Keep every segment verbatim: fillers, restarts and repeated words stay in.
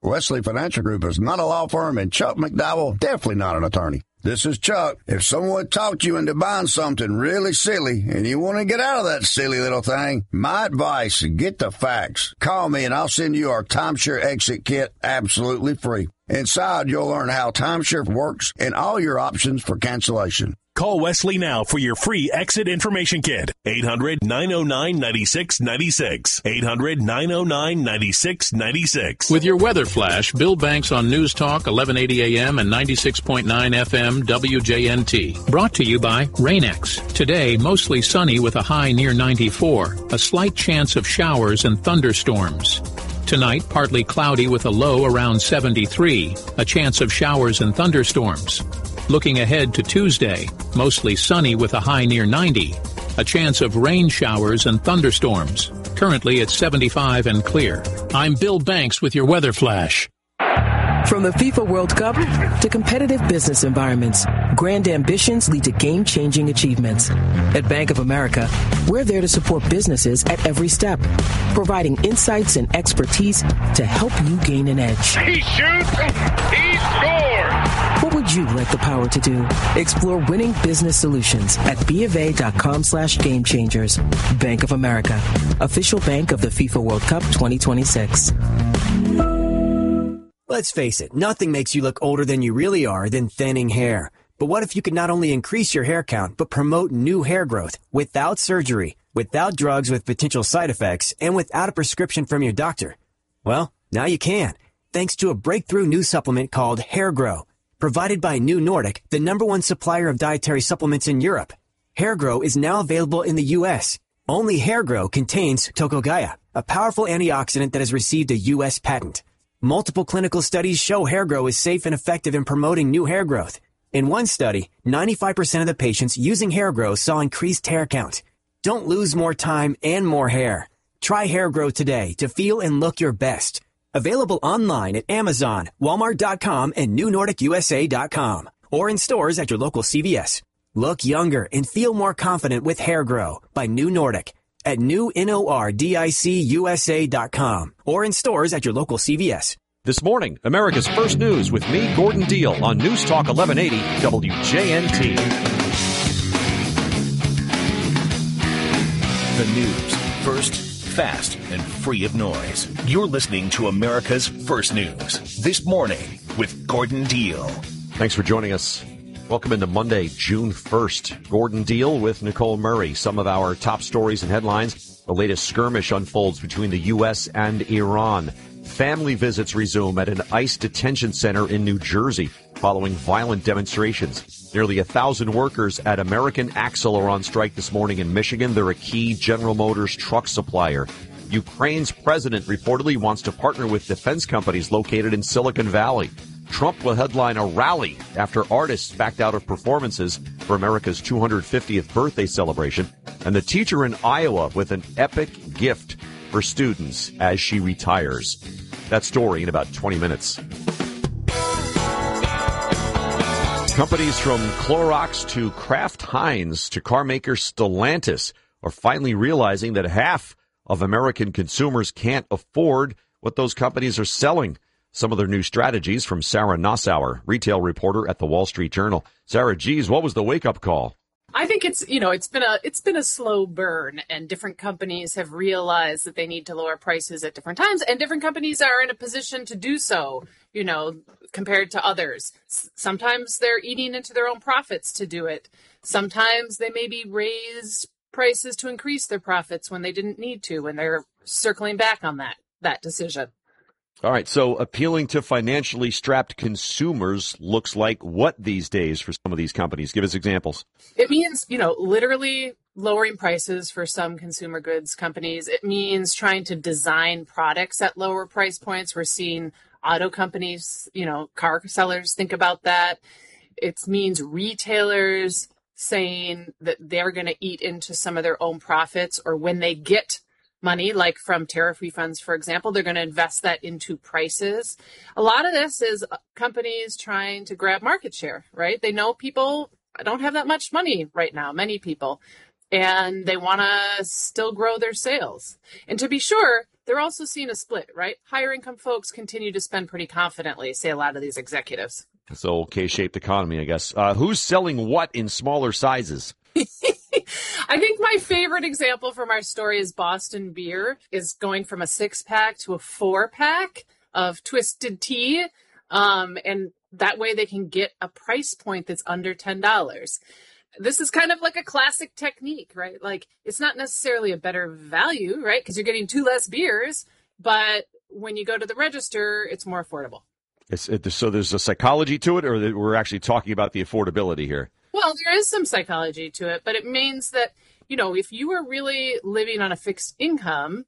Wesley Financial Group is not a law firm, and Chuck McDowell definitely not an attorney. This is Chuck. If someone talked you into buying something really silly and you want to get out of that silly little thing, my advice, get the facts. Call me and I'll send you our timeshare exit kit absolutely free. Inside, you'll learn how timeshare works and all your options for cancellation. Call Wesley now for your free exit information kit. eight hundred, nine oh nine, nine six nine six. eight hundred, nine oh nine, nine six nine six. With your weather flash, Bill Banks on News Talk, eleven eighty A M and ninety-six point nine F M W J N T. Brought to you by Rain-X. Today, mostly sunny with a high near ninety-four. A slight chance of showers and thunderstorms. Tonight, partly cloudy with a low around seventy-three. A chance of showers and thunderstorms. Looking ahead to Tuesday, mostly sunny with a high near ninety. A chance of rain showers and thunderstorms. Currently at seventy-five and clear. I'm Bill Banks with your weather flash. From the FIFA World Cup to competitive business environments, grand ambitions lead to game-changing achievements. At Bank of America, we're there to support businesses at every step, providing insights and expertise to help you gain an edge. He shoots, he scores! What would you like the power to do? Explore winning business solutions at BofA.com slash game changers. Bank of America, official bank of the FIFA World Cup twenty twenty-six. Let's face it, nothing makes you look older than you really are than thinning hair. But what if you could not only increase your hair count, but promote new hair growth without surgery, without drugs with potential side effects, and without a prescription from your doctor? Well, now you can, thanks to a breakthrough new supplement called Hair Grow, provided by New Nordic, the number one supplier of dietary supplements in Europe. Hair Grow is now available in the U S. Only Hair Grow contains Tocogaya, a powerful antioxidant that has received a U S patent. Multiple clinical studies show Hair Grow is safe and effective in promoting new hair growth. In one study, ninety-five percent of the patients using Hair Grow saw increased hair count. Don't lose more time and more hair. Try Hair Grow today to feel and look your best. Available online at Amazon, Walmart dot com, and New Nordic U S A dot com, or in stores at your local C V S. Look younger and feel more confident with Hair Grow by New Nordic at new nordic U S A dot com, or in stores at your local C V S. This morning, America's First News with me, Gordon Deal, on News Talk eleven eighty W J N T. The news, first, fast, and free of noise. You're listening to America's First News. This morning with Gordon Deal. Thanks for joining us. Welcome into Monday, June first. Gordon Deal with Nicole Murray. Some of our top stories and headlines. The latest skirmish unfolds between the U S and Iran. Family visits resume at an ICE detention center in New Jersey following violent demonstrations. Nearly a thousand workers at American Axle are on strike this morning in Michigan. They're a key General Motors truck supplier. Ukraine's president reportedly wants to partner with defense companies located in Silicon Valley. Trump will headline a rally after artists backed out of performances for America's two hundred fiftieth birthday celebration. And the teacher in Iowa with an epic gift for students as she retires. That story in about twenty minutes. Companies from Clorox to Kraft Heinz to car maker Stellantis are finally realizing that half of American consumers can't afford what those companies are selling. Some of their new strategies from Sarah Nassauer, retail reporter at the Wall Street Journal. Sarah, geez, what was the wake-up call? I think it's, you know, it's been a it's been a slow burn, and different companies have realized that they need to lower prices at different times, and different companies are in a position to do so, you know, compared to others. S- sometimes they're eating into their own profits to do it. Sometimes they maybe raise prices to increase their profits when they didn't need to, and they're circling back on that that decision. All right, so appealing to financially strapped consumers looks like what these days for some of these companies? Give us examples. It means, you know, literally lowering prices for some consumer goods companies. It means trying to design products at lower price points. We're seeing auto companies, you know, car sellers think about that. It means retailers saying that they're going to eat into some of their own profits, or when they get money, like from tariff refunds, for example, they're going to invest that into prices. A lot of this is companies trying to grab market share, right? They know people don't have that much money right now, many people, and they want to still grow their sales. And to be sure, they're also seeing a split, right? Higher income folks continue to spend pretty confidently, say a lot of these executives. So K-shaped economy, I guess. Uh, who's selling what in smaller sizes? I think my favorite example from our story is Boston Beer is going from a six-pack to a four-pack of Twisted Tea. Um, and that way they can get a price point that's under ten dollars. This is kind of like a classic technique, right? Like, it's not necessarily a better value, right? Because you're getting two less beers, but when you go to the register, it's more affordable. It's, it, so there's a psychology to it, or that we're actually talking about the affordability here? Well, there is some psychology to it, but it means that, you know, if you were really living on a fixed income,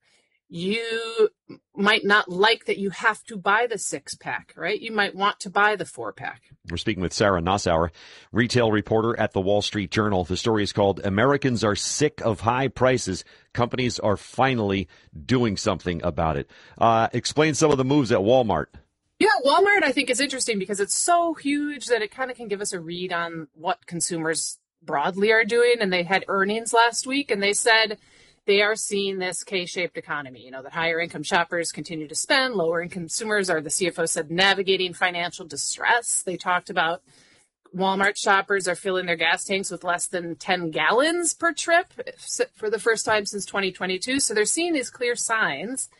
you might not like that you have to buy the six pack, right? You might want to buy the four pack. We're speaking with Sarah Nossauer, retail reporter at the Wall Street Journal. The story is called Americans Are Sick of High Prices. Companies are finally doing something about it. Uh, explain some of the moves at Walmart. Yeah, Walmart, I think, is interesting because it's so huge that it kind of can give us a read on what consumers broadly are doing. And they had earnings last week, and they said they are seeing this K-shaped economy, you know, that higher income shoppers continue to spend, lower income consumers are, the C F O said, navigating financial distress. They talked about Walmart shoppers are filling their gas tanks with less than ten gallons per trip for the first time since twenty twenty-two. So they're seeing these clear signs.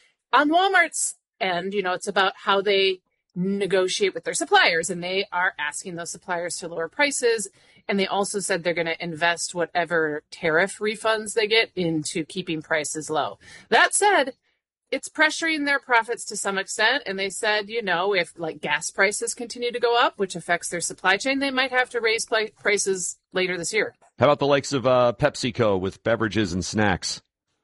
On Walmart's end, you know, it's about how they negotiate with their suppliers, and they are asking those suppliers to lower prices. And they also said they're going to invest whatever tariff refunds they get into keeping prices low. That said, it's pressuring their profits to some extent. And they said, you know, if like gas prices continue to go up, which affects their supply chain, they might have to raise pl- prices later this year. How about the likes of uh, PepsiCo with beverages and snacks?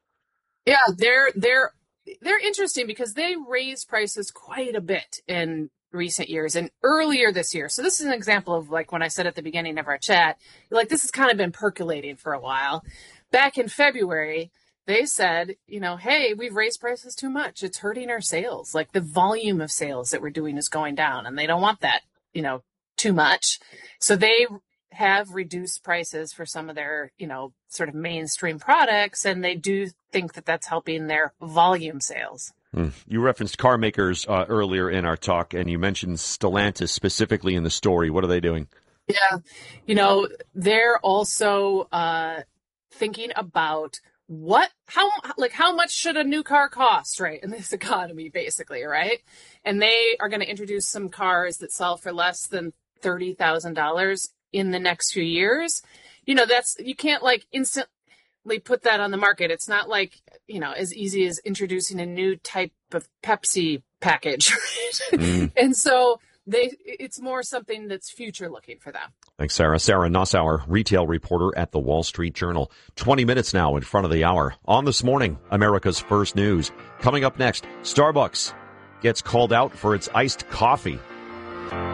Yeah, they're they're they're interesting because they raised prices quite a bit in recent years and earlier this year. So this is an example of, like, when I said at the beginning of our chat, like, this has kind of been percolating for a while. Back in February, they said, you know, hey, we've raised prices too much. It's hurting our sales. Like, the volume of sales that we're doing is going down, and they don't want that, you know, too much. So they have reduced prices for some of their, you know, sort of mainstream products, and they do think that that's helping their volume sales. Mm. You referenced car makers uh, earlier in our talk, and you mentioned Stellantis specifically in the story. What are they doing? Yeah, you know, they're also uh, thinking about what, how, like, how much should a new car cost, right, in this economy, basically, right? And they are going to introduce some cars that sell for less than thirty thousand dollars in the next few years. You know, that's, you can't, like, instant. Put that on the market. It's not like, you know, as easy as introducing a new type of Pepsi package. Right? Mm. And so they, it's more something that's future looking for them. Thanks, Sarah. Sarah Nossauer, retail reporter at the Wall Street Journal. twenty minutes now in front of the hour. On This Morning, America's First News. Coming up next, Starbucks gets called out for its iced coffee.